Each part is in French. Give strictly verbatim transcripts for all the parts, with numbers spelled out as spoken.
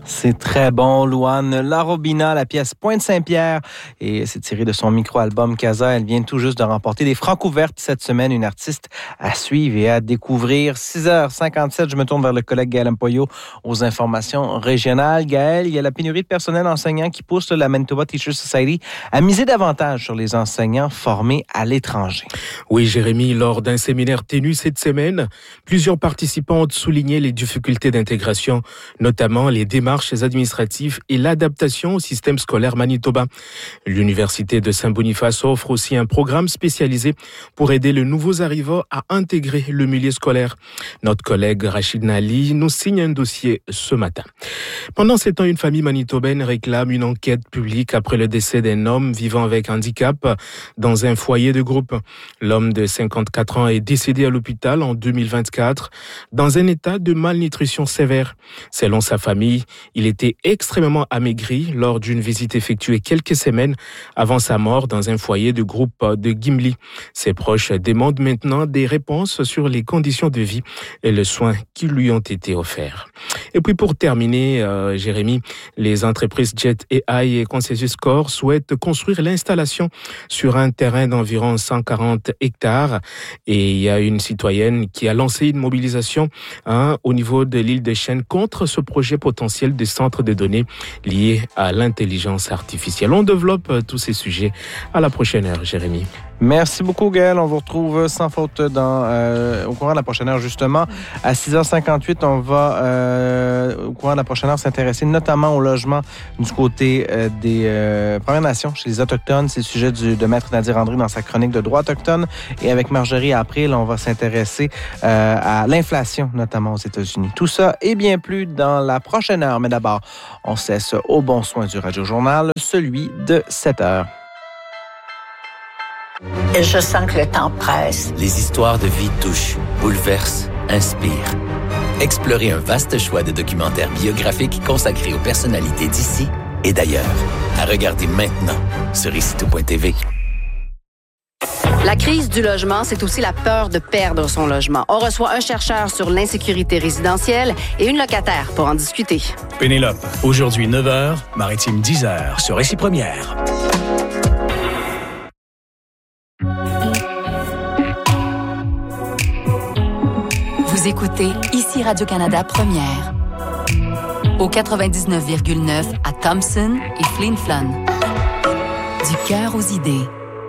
C'est très bon, Louane Larobina, la pièce Pointe-Saint-Pierre. Et c'est tiré de son micro-album Casa. Elle vient tout juste de remporter des Francs ouvertes cette semaine. Une artiste à suivre et à découvrir. six heures cinquante-sept, je me tourne vers le collègue Gaël Mpoyo aux informations régionales. Gaël, il y a la pénurie de personnel enseignant qui pousse la Manitoba Teachers Society à miser davantage sur les enseignants formés à l'étranger. Oui, Jérémy, lors d'un séminaire tenu cette semaine, plusieurs participants ont souligné les difficultés d'intégration, notamment les démarches administratives et l'adaptation au système scolaire manitobain. L'Université de Saint-Boniface offre aussi un programme spécialisé pour aider les nouveaux arrivants à intégrer le milieu scolaire. Notre collègue Rachid Nali nous signe un dossier ce matin. Pendant ces temps, une famille manitobaine réclame une enquête publique après le décès d'un homme vivant avec handicap dans un foyer de groupe. L'homme de cinquante-quatre ans est décédé à l'hôpital en deux mille vingt-quatre dans un état de malnutrition sévère. Selon sa famille, il était extrêmement amaigri lors d'une visite effectuée quelques semaines avant sa mort dans un foyer de groupe de Gimli. Ses proches demandent maintenant des réponses sur les conditions de vie et les soins qui lui ont été offerts. Et puis pour terminer, euh, Jérémy, les entreprises Jet A I et Consensus Core souhaitent construire l'installation sur un terrain d'environ cent quarante hectares. Et il y a une citoyenne qui a lancé une mobilisation hein, au niveau de l'île de Chêne contre ce projet potentiel de centre de données lié à l'intelligence artificielle. On développe euh, tous ces sujets à la prochaine heure, Jérémy. Merci beaucoup, Gaël. On vous retrouve sans faute dans, euh, au courant de la prochaine heure, justement. À six heures cinquante-huit, on va, euh, au courant de la prochaine heure, s'intéresser notamment au logement du côté euh, des euh, Premières Nations, chez les Autochtones. C'est le sujet du, de Maître Nadir André dans sa chronique de droit autochtone. Et avec Marjorie April, on va s'intéresser euh, à l'inflation, notamment aux États-Unis. Tout ça et bien plus dans la prochaine heure. Mais d'abord, on cesse au bon soin du Radio Journal, celui de sept heures. Je sens que le temps presse. Les histoires de vie touchent, bouleversent, inspirent. Explorez un vaste choix de documentaires biographiques consacrés aux personnalités d'ici et d'ailleurs. À regarder maintenant sur ici tout point t v. La crise du logement, c'est aussi la peur de perdre son logement. On reçoit un chercheur sur l'insécurité résidentielle et une locataire pour en discuter. Pénélope, aujourd'hui neuf heures, Maritime dix heures, sur Récit Première. Vous écoutez ici Radio-Canada Première. Au quatre-vingt-dix-neuf virgule neuf à Thompson et Flin Flon. Du cœur aux idées.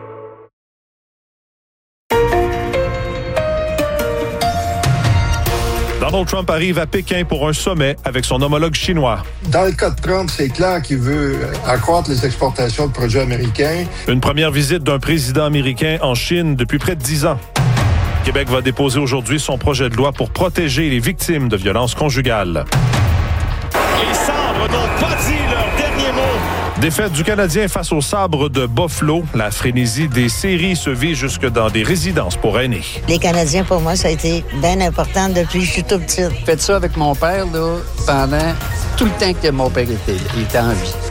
Donald Trump arrive à Pékin pour un sommet avec son homologue chinois. Dans le cas de Trump, c'est clair qu'il veut accroître les exportations de produits américains. Une première visite d'un président américain en Chine depuis près de dix ans. Québec va déposer aujourd'hui son projet de loi pour protéger les victimes de violences conjugales. Les Sabres n'ont pas dit leur dernier mot. Défaite du Canadien face aux Sabres de Buffalo. La frénésie des séries se vit jusque dans des résidences pour aînés. Les Canadiens, pour moi, ça a été bien important depuis que je suis tout petit. J'ai fait ça avec mon père là, pendant tout le temps que mon père était, était en vie.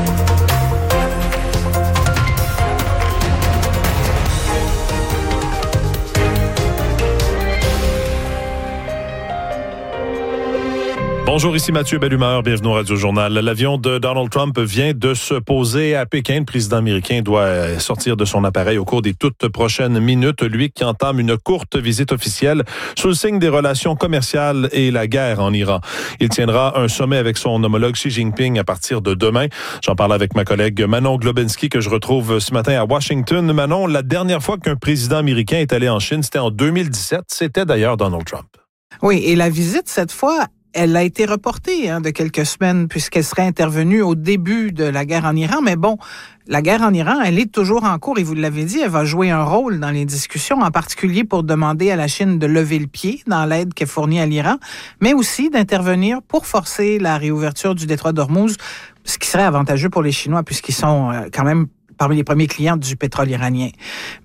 Bonjour, ici Mathieu Bellumeur, bienvenue au Radio Journal. L'avion de Donald Trump vient de se poser à Pékin. Le président américain doit sortir de son appareil au cours des toutes prochaines minutes. Lui qui entame une courte visite officielle sous le signe des relations commerciales et la guerre en Iran. Il tiendra un sommet avec son homologue Xi Jinping à partir de demain. J'en parle avec ma collègue Manon Globinski que je retrouve ce matin à Washington. Manon, la dernière fois qu'un président américain est allé en Chine, c'était en deux mille dix-sept. C'était d'ailleurs Donald Trump. Oui, et la visite, cette fois, elle a été reportée hein, de quelques semaines puisqu'elle serait intervenue au début de la guerre en Iran. Mais bon, la guerre en Iran, elle est toujours en cours et vous l'avez dit, elle va jouer un rôle dans les discussions, en particulier pour demander à la Chine de lever le pied dans l'aide qu'elle fournit à l'Iran, mais aussi d'intervenir pour forcer la réouverture du détroit d'Ormuz, ce qui serait avantageux pour les Chinois puisqu'ils sont quand même parmi les premiers clients du pétrole iranien. Mais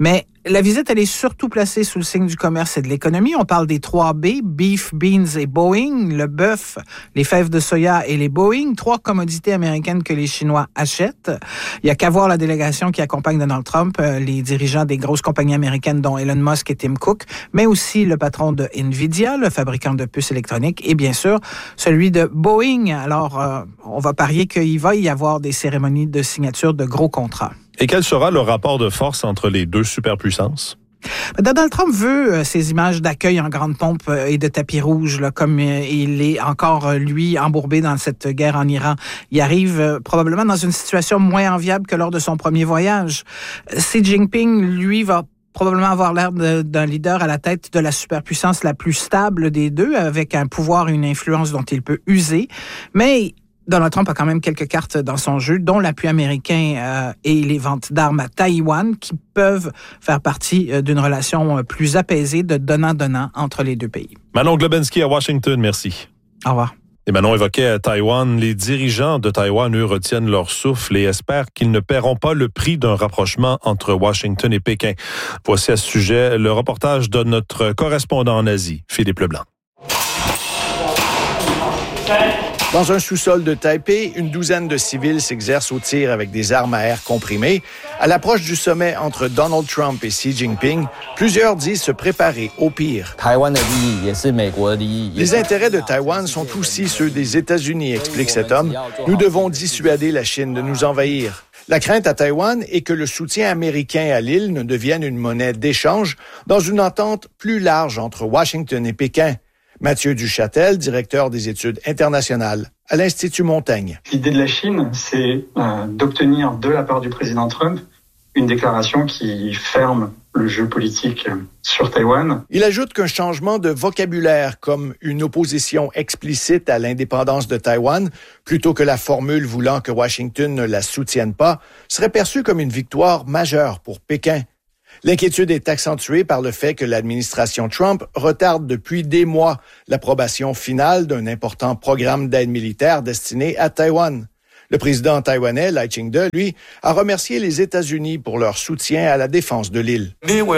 La visite, elle est surtout placée sous le signe du commerce et de l'économie. On parle des trois B, beef, beans et Boeing, le bœuf, les fèves de soya et les Boeing, trois commodités américaines que les Chinois achètent. Il y a qu'à voir la délégation qui accompagne Donald Trump, euh, les dirigeants des grosses compagnies américaines dont Elon Musk et Tim Cook, mais aussi le patron de Nvidia, le fabricant de puces électroniques, et bien sûr, celui de Boeing. Alors, euh, on va parier qu'il va y avoir des cérémonies de signature de gros contrats. Et quel sera le rapport de force entre les deux superpuissances? Donald Trump veut euh, ces images d'accueil en grande pompe euh, et de tapis rouge, là, comme euh, il est encore, euh, lui, embourbé dans cette guerre en Iran. Il arrive euh, probablement dans une situation moins enviable que lors de son premier voyage. Xi Jinping, lui, va probablement avoir l'air de, d'un leader à la tête de la superpuissance la plus stable des deux, avec un pouvoir et une influence dont il peut user. Mais Donald Trump a quand même quelques cartes dans son jeu, dont l'appui américain euh, et les ventes d'armes à Taïwan, qui peuvent faire partie euh, d'une relation euh, plus apaisée de donnant-donnant entre les deux pays. Manon Globensky à Washington, merci. Au revoir. Et Manon évoquait Taïwan. Les dirigeants de Taïwan, eux, retiennent leur souffle et espèrent qu'ils ne paieront pas le prix d'un rapprochement entre Washington et Pékin. Voici à ce sujet le reportage de notre correspondant en Asie, Philippe Leblanc. Dans un sous-sol de Taipei, une douzaine de civils s'exercent au tir avec des armes à air comprimées. À l'approche du sommet entre Donald Trump et Xi Jinping, plusieurs disent se préparer au pire. Les intérêts de Taïwan sont aussi ceux des États-Unis, explique cet homme. Nous devons dissuader la Chine de nous envahir. La crainte à Taïwan est que le soutien américain à l'île ne devienne une monnaie d'échange dans une entente plus large entre Washington et Pékin. Mathieu Duchâtel, directeur des études internationales à l'Institut Montaigne. L'idée de la Chine, c'est euh, d'obtenir de la part du président Trump une déclaration qui ferme le jeu politique sur Taïwan. Il ajoute qu'un changement de vocabulaire, comme une opposition explicite à l'indépendance de Taïwan, plutôt que la formule voulant que Washington ne la soutienne pas, serait perçu comme une victoire majeure pour Pékin. L'inquiétude est accentuée par le fait que l'administration Trump retarde depuis des mois l'approbation finale d'un important programme d'aide militaire destiné à Taïwan. Le président taïwanais, Lai Ching-te, lui, a remercié les États-Unis pour leur soutien à la défense de l'île.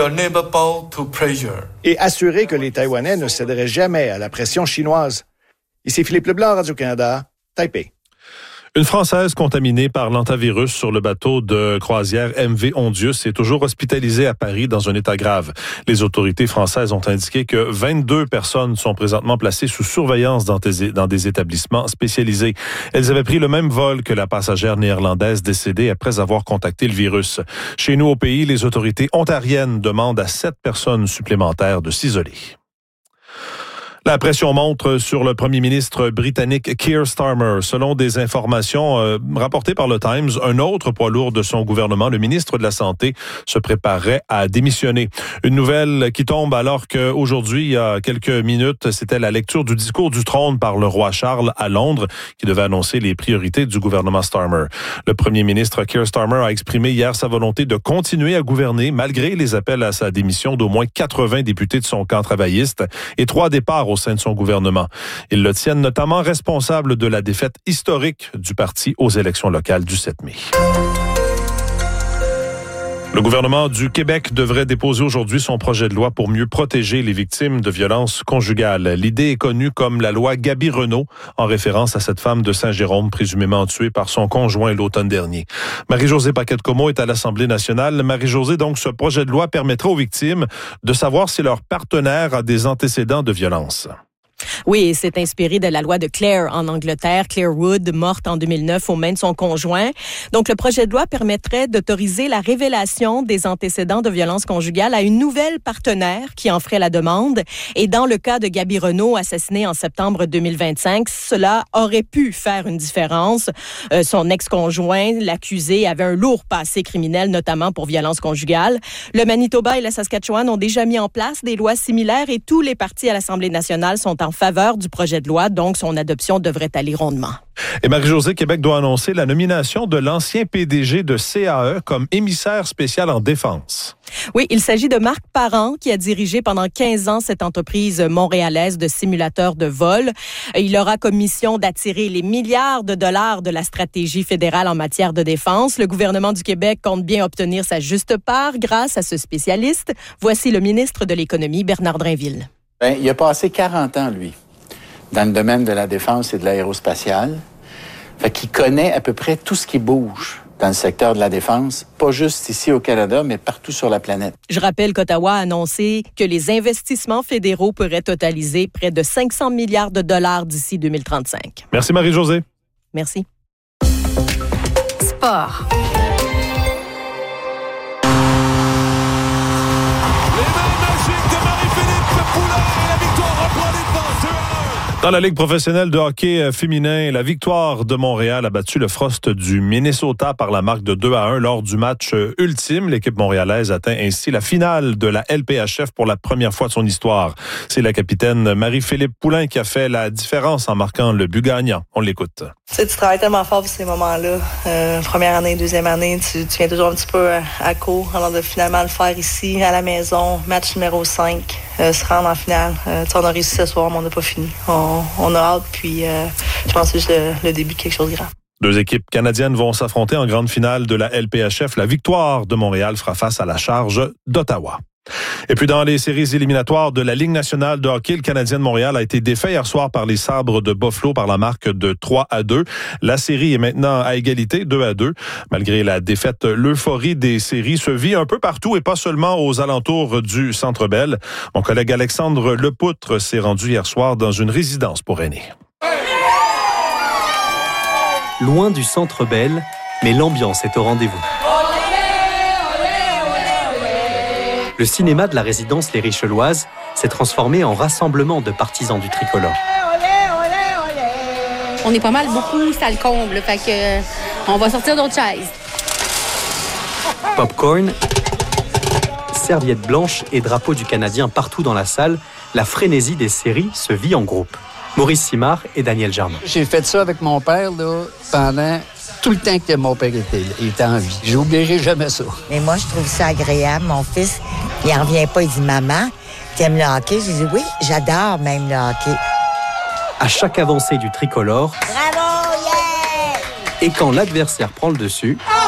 Et assuré que les Taïwanais ne céderaient jamais à la pression chinoise. Ici Philippe Leblanc, Radio-Canada, Taipei. Une Française contaminée par l'hantavirus sur le bateau de croisière M V Ondius est toujours hospitalisée à Paris dans un état grave. Les autorités françaises ont indiqué que vingt-deux personnes sont présentement placées sous surveillance dans des, dans des établissements spécialisés. Elles avaient pris le même vol que la passagère néerlandaise décédée après avoir contacté le virus. Chez nous au pays, les autorités ontariennes demandent à sept personnes supplémentaires de s'isoler. La pression monte sur le premier ministre britannique Keir Starmer. Selon des informations euh, rapportées par le Times, un autre poids lourd de son gouvernement, le ministre de la Santé, se préparerait à démissionner. Une nouvelle qui tombe alors qu'aujourd'hui, il y a quelques minutes, c'était la lecture du discours du trône par le roi Charles à Londres qui devait annoncer les priorités du gouvernement Starmer. Le premier ministre Keir Starmer a exprimé hier sa volonté de continuer à gouverner malgré les appels à sa démission d'au moins quatre-vingts députés de son camp travailliste et trois départs au sein de son gouvernement. Ils le tiennent notamment responsable de la défaite historique du parti aux élections locales du sept mai. Le gouvernement du Québec devrait déposer aujourd'hui son projet de loi pour mieux protéger les victimes de violences conjugales. L'idée est connue comme la loi Gabi-Renault, en référence à cette femme de Saint-Jérôme présumément tuée par son conjoint l'automne dernier. Marie-Josée Paquette-Comeau est à l'Assemblée nationale. Marie-Josée, donc, ce projet de loi permettra aux victimes de savoir si leur partenaire a des antécédents de violence. Oui, c'est inspiré de la loi de Clare en Angleterre, Clare Wood, morte en deux mille neuf aux mains de son conjoint. Donc, le projet de loi permettrait d'autoriser la révélation des antécédents de violence conjugale à une nouvelle partenaire qui en ferait la demande. Et dans le cas de Gabi Renault, assassinée en septembre deux mille vingt-cinq, cela aurait pu faire une différence. Euh, son ex-conjoint, l'accusé, avait un lourd passé criminel, notamment pour violence conjugale. Le Manitoba et la Saskatchewan ont déjà mis en place des lois similaires et tous les partis à l'Assemblée nationale sont en faveur du projet de loi, donc son adoption devrait aller rondement. Et Marie-Josée, Québec doit annoncer la nomination de l'ancien P D G de C A E comme émissaire spécial en défense. Oui, il s'agit de Marc Parent qui a dirigé pendant quinze ans cette entreprise montréalaise de simulateurs de vol. Il aura comme mission d'attirer les milliards de dollars de la stratégie fédérale en matière de défense. Le gouvernement du Québec compte bien obtenir sa juste part grâce à ce spécialiste. Voici le ministre de l'Économie, Bernard Drinville. Bien, il a passé quarante ans, lui, dans le domaine de la défense et de l'aérospatiale. Fait qu'il connaît à peu près tout ce qui bouge dans le secteur de la défense, pas juste ici au Canada, mais partout sur la planète. Je rappelle qu'Ottawa a annoncé que les investissements fédéraux pourraient totaliser près de cinq cents milliards de dollars d'ici deux mille trente-cinq. Merci Marie-Josée. Merci. Sport. Dans la Ligue professionnelle de hockey féminin, la Victoire de Montréal a battu le Frost du Minnesota par la marque de deux à un lors du match ultime. L'équipe montréalaise atteint ainsi la finale de la L P H F pour la première fois de son histoire. C'est la capitaine Marie-Philippe Poulain qui a fait la différence en marquant le but gagnant. On l'écoute. Tu sais, tu travailles tellement fort pour ces moments-là. Euh, première année, deuxième année, tu, tu viens toujours un petit peu à court. Alors de finalement le faire ici, à la maison, match numéro cinq, euh, se rendre en finale. Euh, tu sais, on a réussi ce soir, mais on n'a pas fini. On, on a hâte, puis euh, je pense que c'est juste le, le début de quelque chose de grand. Deux équipes canadiennes vont s'affronter en grande finale de la L P H F. La Victoire de Montréal fera face à la Charge d'Ottawa. Et puis dans les séries éliminatoires de la Ligue nationale de hockey, le Canadien de Montréal a été défait hier soir par les Sabres de Buffalo par la marque de trois à deux. La série est maintenant à égalité, deux à deux. Malgré la défaite, l'euphorie des séries se vit un peu partout et pas seulement aux alentours du Centre Bell. Mon collègue Alexandre Lepoutre s'est rendu hier soir dans une résidence pour aînés. Loin du Centre Bell, mais l'ambiance est au rendez-vous. Le cinéma de la résidence Les Richeloises s'est transformé en rassemblement de partisans du tricolore. On est pas mal beaucoup, ça le comble, fait que euh, on va sortir d'autres chaises. Popcorn, serviettes blanches et drapeaux du Canadien partout dans la salle, la frénésie des séries se vit en groupe. Maurice Simard et Daniel Germain. J'ai fait ça avec mon père là, pendant tout le temps que mon père était, il était en vie. J'oublierai jamais ça. Mais moi, je trouve ça agréable. Mon fils, il n'en revient pas. Il dit, maman, t'aimes le hockey? J'ai dit, oui, j'adore même le hockey. À chaque avancée du tricolore, bravo, yeah! Et quand l'adversaire prend le dessus,